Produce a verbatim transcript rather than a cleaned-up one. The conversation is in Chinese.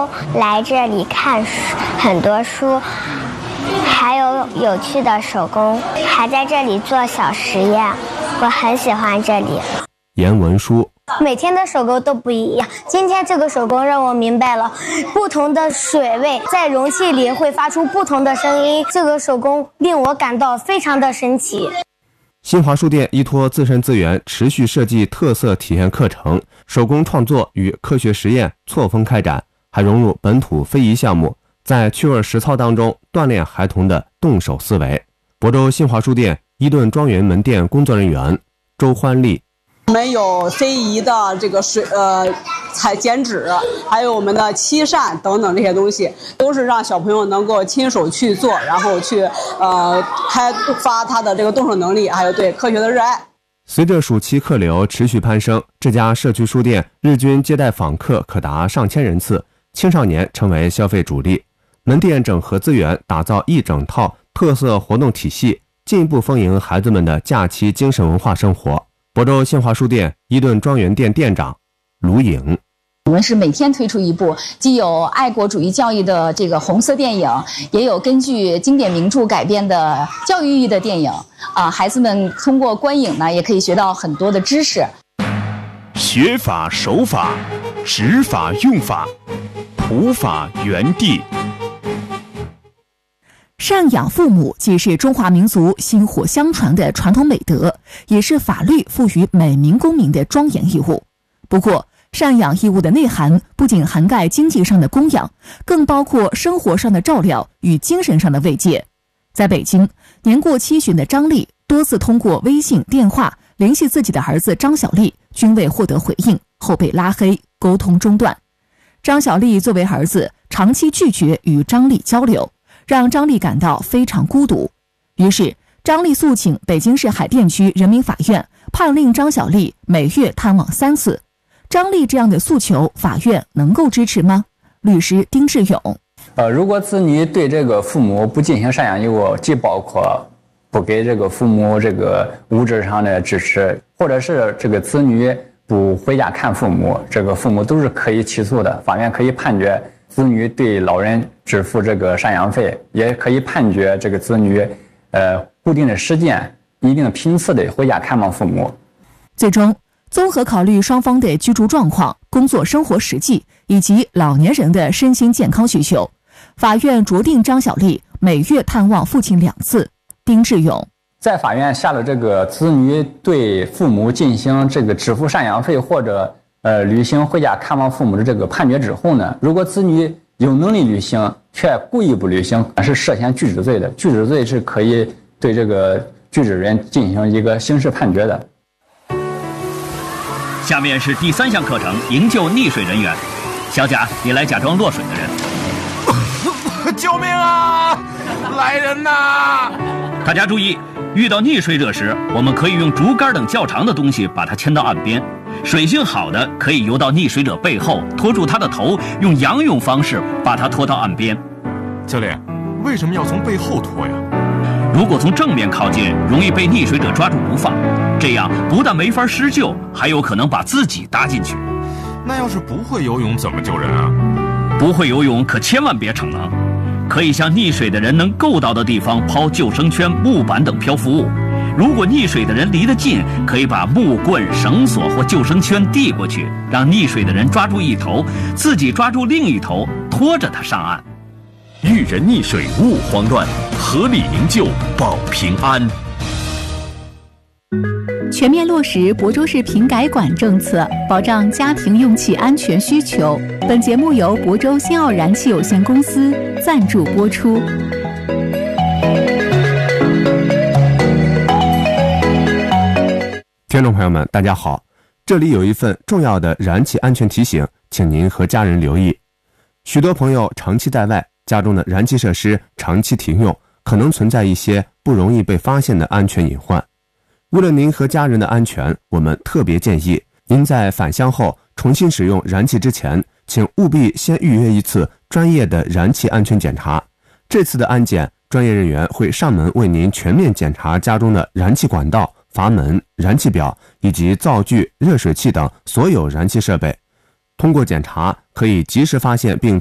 都来这里看很多书，还有有趣的手工，还在这里做小实验，我很喜欢这里。 颜文书， 每天的手工都不一样，今天这个手工让我明白了不同的水位在容器里会发出不同的声音，这个手工令我感到非常的神奇。 新华书店依托自身资源，持续设计特色体验课程，手工创作与科学实验错峰开展，还融入本土非遗项目，在趣味实操当中锻炼孩童的动手思维。亳州新华书店伊顿庄园门店工作人员周欢丽， 我们有非遗的这个水呃裁剪纸，还有我们的漆扇等等这些东西，都是让小朋友能够亲手去做，然后去呃开发他的这个动手能力，还有对科学的热爱。 随着暑期客流持续攀升，这家社区书店日均接待访客可达上千人次，青少年成为消费主力。门店整合资源，打造一整套特色活动体系，进一步丰盈孩子们的假期精神文化生活。亳州新华书店伊顿庄园店店长卢颖， 我们是每天推出一部既有爱国主义教育的这个红色电影，也有根据经典名著改编的教育意义的电影啊，孩子们通过观影呢，也可以学到很多的知识。 学法守法，执法用法，普法原地。 赡养父母既是中华民族薪火相传的传统美德，也是法律赋予每名公民的庄严义务。不过，赡养义务的内涵不仅涵盖经济上的供养，更包括生活上的照料与精神上的慰藉。在北京，年过七旬的张丽多次通过微信、电话联系自己的儿子张小丽，均未获得回应，后被拉黑，沟通中断。张小丽作为儿子，长期拒绝与张丽交流，让张丽感到非常孤独。于是，张丽诉请北京市海淀区人民法院判令张小丽每月探望三次。张丽这样的诉求，法院能够支持吗？律师丁志勇， 呃，如果子女对这个父母不进行赡养义务，既包括不给这个父母这个物质上的支持，或者是这个子女不回家看父母，这个父母都是可以起诉的。法院可以判决子女对老人支付这个赡养费，也可以判决这个子女呃固定的时间、一定频次的回家看望父母。 最终，综合考虑双方的居住状况、工作生活实际以及老年人的身心健康需求，法院酌定张小丽每月探望父亲两次。丁志勇在法院下了这个子女对父母进行这个支付赡养费或者呃履行回家看望父母的这个判决之后呢，如果子女有能力履行却故意不履行，是涉嫌拒止罪的。拒止罪是可以对这个拒止人进行一个刑事判决的。 下面是第三项课程，营救溺水人员。小贾，你来假装落水的人。 救命啊！来人呐！ 大家注意，遇到溺水者时，我们可以用竹竿等较长的东西把它牵到岸边。水性好的可以游到溺水者背后，拖住他的头，用仰泳方式把他拖到岸边。 教练，为什么要从背后拖呀？ 如果从正面靠近，容易被溺水者抓住不放，这样不但没法施救，还有可能把自己搭进去。 那要是不会游泳怎么救人啊？ 不会游泳可千万别逞能，可以向溺水的人能够到的地方抛救生圈、木板等漂浮物。如果溺水的人离得近，可以把木棍、绳索或救生圈递过去，让溺水的人抓住一头，自己抓住另一头，拖着他上岸。 遇人溺水勿慌乱，合理营救保平安。 全面落实亳州市瓶改管政策，保障家庭用气安全需求。本节目由亳州新奥燃气有限公司赞助播出。 听众朋友们，大家好，这里有一份重要的燃气安全提醒，请您和家人留意。许多朋友长期在外，家中的燃气设施长期停用，可能存在一些不容易被发现的安全隐患。为了您和家人的安全，我们特别建议您在返乡后重新使用燃气之前，请务必先预约一次专业的燃气安全检查。这次的安检，专业人员会上门为您全面检查家中的燃气管道、阀门、燃气表以及灶具、热水器等所有燃气设备。通过检查，可以及时发现并